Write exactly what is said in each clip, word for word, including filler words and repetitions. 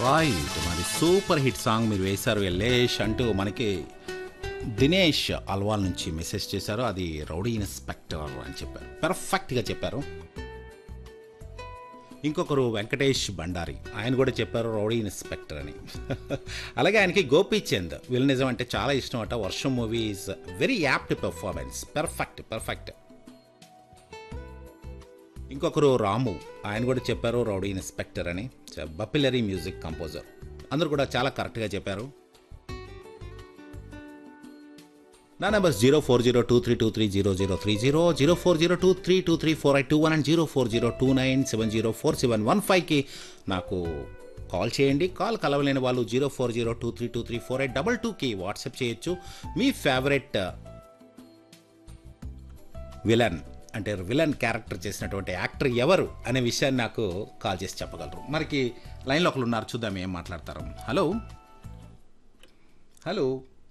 Right. మరి super hit song మీరు వేశారు ఎల్లేష్ అంటూ మనకి దినేష్ అల్వాల్ నుంచి మెసేజ్ చేశారు. అది రౌడీ ఇన్స్పెక్టర్ అని చెప్పారు, పర్ఫెక్ట్గా చెప్పారు. ఇంకొకరు వెంకటేష్ బండారి, ఆయన కూడా చెప్పారు రౌడీ ఇన్స్పెక్టర్ అని. అలాగే ఆయనకి గోపీచంద్ విలనిజం అంటే చాలా ఇష్టం అట. వర్షం movie is very apt performance, perfect perfect. ఇంకొకరు రాము, ఆయన కూడా చెప్పారు రౌడీ ఇన్స్పెక్టర్ అని. బప్పిలరీ మ్యూజిక్ కంపోజర్, అందరూ కూడా చాలా కరెక్ట్గా చెప్పారు. నా numbers zero four zero two three two three zero zero three zero zero four zero two three two three four eight two one and zero four zero two nine seven zero four seven one ఫైవ్కి నాకు call చేయండి. Call కలవలేని వాళ్ళు zero four zero two three two three four eight double టూకి WhatsApp చేయొచ్చు. మీ favourite villain అంటే villain character చేసినటువంటి actor ఎవరు అనే విషయాన్ని నాకు కాల్ చేసి చెప్పగలరు. మనకి లైన్లో ఒకరు ఉన్నారు, చూద్దాం ఏం మాట్లాడతారు. హలో హలో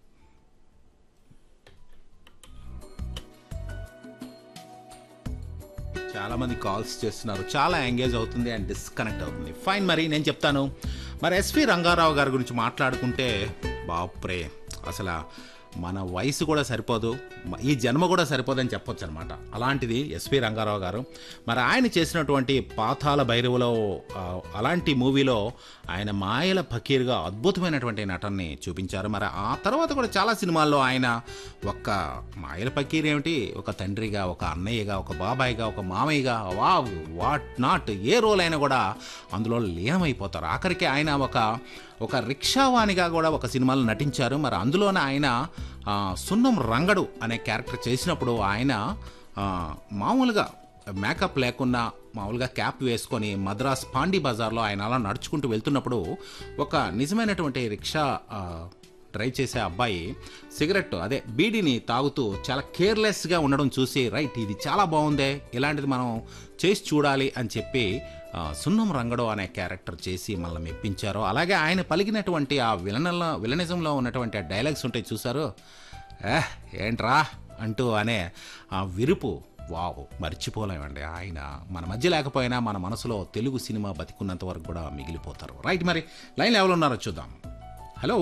చాలామంది కాల్స్ చేస్తున్నారు, చాలా ఎంగేజ్ అవుతుంది అండ్ డిస్కనెక్ట్ అవుతుంది. ఫైన్, మరి నేను చెప్తాను. మరి ఎస్వి రంగారావు గారి గురించి మాట్లాడుకుంటే బాప్రే, అసలు మన వయసు కూడా సరిపోదు, ఈ జన్మ కూడా సరిపోదని చెప్పొచ్చు అనమాట. అలాంటిది ఎస్వి రంగారావు గారు. మరి ఆయన చేసినటువంటి పాతాళ భైరవులో అలాంటి మూవీలో ఆయన మాయల ఫకీర్గా అద్భుతమైనటువంటి నటనని చూపించారు. మరి ఆ తర్వాత కూడా చాలా సినిమాల్లో ఆయన ఒక్క మాయల ఫకీర్ ఏమిటి, ఒక తండ్రిగా, ఒక అన్నయ్యగా, ఒక బాబాయ్గా, ఒక మామయ్యగా, వా వాట్ నాట్ ఏ రోల్ అయినా కూడా అందులో లీనమైపోతారు. ఆఖరికి ఆయన ఒక ఒక రిక్షావాణిగా కూడా ఒక సినిమాలో నటించారు. మరి అందులోనే ఆయన సున్నం రంగడు అనే క్యారెక్టర్ చేసినప్పుడు ఆయన మామూలుగా మేకప్ లేకున్నా మామూలుగా క్యాప్ వేసుకొని మద్రాస్ పాండీ బజార్లో ఆయన అలా నడుచుకుంటూ వెళ్తున్నప్పుడు ఒక నిజమైనటువంటి రిక్షా డ్రైవ్ చేసే అబ్బాయి సిగరెట్ అదే బీడీని తాగుతూ చాలా కేర్లెస్గా ఉండడం చూసి, రైట్ ఇది చాలా బాగుందే, ఇలాంటిది మనం చేసి చూడాలి అని చెప్పి సున్నం రంగడు అనే క్యారెక్టర్ చేసి మళ్ళీ మెప్పించారు. అలాగే ఆయన పలికినటువంటి ఆ విలనల్లో విలనిజంలో ఉన్నటువంటి ఆ డైలాగ్స్ ఉంటాయి చూసారు, ఏహ్ ఏంట్రా అంటూ అనే ఆ విరుపు, వావ్ మర్చిపోలేమండి. ఆయన మన మధ్య లేకపోయినా మన మనసులో తెలుగు సినిమా బతికున్నంత వరకు కూడా మిగిలిపోతారు. రైట్, మరి లైన్లో ఎవరు ఉన్నారో చూద్దాం. Hello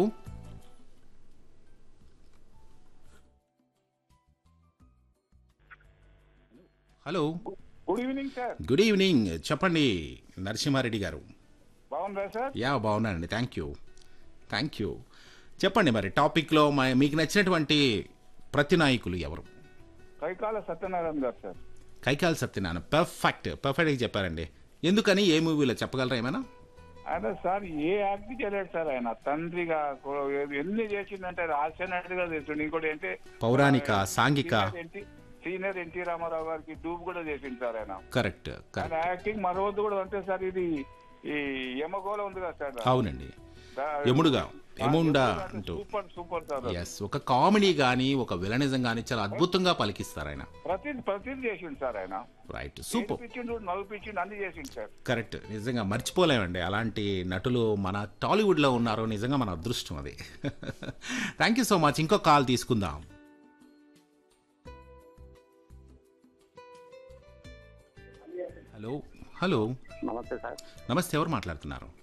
hello good evening sir. Good evening, చెప్పండి నరసింహారెడ్డి గారు. బాగుందా సార్? యా బాగున్నానండి, థ్యాంక్ యూ థ్యాంక్ యూ. చెప్పండి మరి టాపిక్లో మీకు నచ్చినటువంటి ప్రతి నాయకులు ఎవరు? కైకాల సత్యనారాయణ గారు సార్. కైకాల సత్యనారాయణ, పర్ఫెక్ట్ పర్ఫెక్ట్గా చెప్పారండి. ఎందుకని, ఏ మూవీలో చెప్పగలరా ఏమైనా? ఆయన సార్ ఏ యాక్ట్ చేయలేడు సార్. ఆయన తండ్రిగా ఎన్ని చేసిందంటే హాస్య నటుడిగా చేసిండు. ఇంకోటి అంటే పౌరాణిక, సాంఘిక, సీనియర్ ఎన్టీ రామారావు గారికి డూబ్ కూడా చేసింది సార్ ఆయన. కరెక్ట్. ఆయన యాక్టింగ్ మరొద్దు కూడా అంతే సార్. ఇది ఈ యమగోళ ఉంది కదా సార్. అవునండి, యముడుగా యముండా అంటూ సూపర్ సూపర్ సార్. ఎస్, ఒక కామెడీ కానీ ఒక విలనిజం కానీ చాలా అద్భుతంగా పలికిస్తారు ఆయన. ప్రతి ప్రతి చేసిండు సార్ ఆయన. Right, super. పిచ్చిండు, నవ్వు పిచ్చిండు, అన్ని చేసిండు సార్. కరెక్ట్, నిజంగా మర్చిపోలేమండి. అలాంటి నటులు మన టాలీవుడ్లో ఉన్నారు, నిజంగా మన అదృష్టం అది. Thank you so much. ఇంకో కాల్ తీసుకుందాం. హలో హలో నమస్తే సార్. నమస్తే, ఎవరు మాట్లాడుతున్నారు?